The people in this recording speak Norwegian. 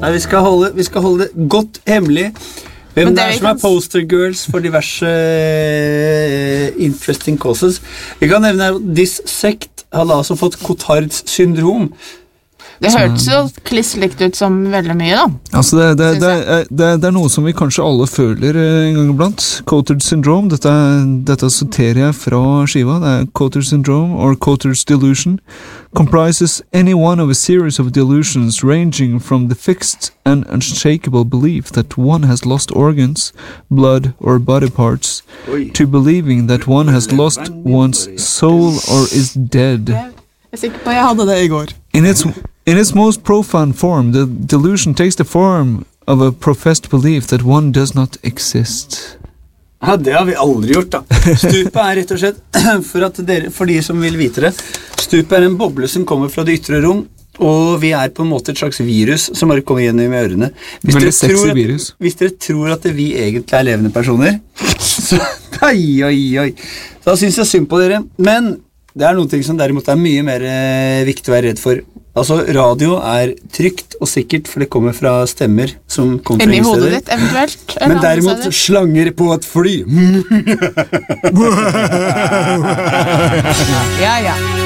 Nei, vi skal holde det godt hemmelig. Hvem det som poster girls for diverse interesting causes. Vi kan nevne at This Sect hadde altså fått Cotards syndrom. Det hørtes jo kliss-likt ut som veldig mye da. Altså det noe som vi kanskje alle føler en gang iblant. Cotard syndrome, dette sorterer jeg fra skiva. Det Cotard syndrome, or Cotard's delusion, comprises any one of a series of delusions ranging from the fixed and unshakable belief that one has lost organs, blood, or body parts, to believing that one has lost one's soul or is dead. Jeg sikker på jeg hadde det I går. In its most profound form, the delusion takes the form of a professed belief that one does not exist. Ja, det har vi aldri gjort da. Stupet rett og slett, for de som vil vite det, stupet en boble som kommer fra det ytre rom, og vi på en måte et slags virus som bare kommer gjennom I ørene. Hvis dere tror at vi egentlig levende personer, så oi. Da synes jeg synd på dere, men det noen ting som derimot mye mer viktig å være redd for. Altså, radio trygt og sikkert, for det kommer fra stemmer som kommer fra I hodet ditt, eventuelt. Men derimot slanger på et fly. Ja.